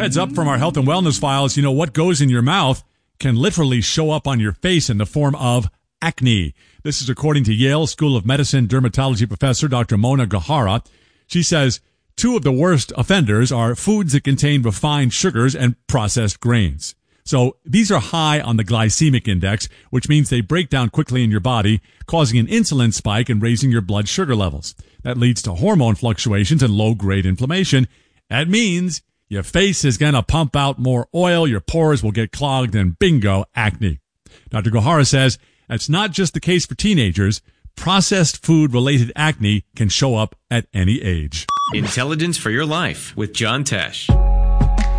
Heads up from our health and wellness files. You know, what goes in your mouth can literally show up on your face in the form of acne. This is according to Yale School of Medicine dermatology professor Dr. Mona Gahara. She says two of the worst offenders are foods that contain refined sugars and processed grains. So these are high on the glycemic index, which means they break down quickly in your body, causing an insulin spike and raising your blood sugar levels. That leads to hormone fluctuations and low-grade inflammation. That means your face is going to pump out more oil, your pores will get clogged, and bingo, acne. Dr. Gohara says that's not just the case for teenagers. Processed food-related acne can show up at any age. Intelligence for your life with John Tesh.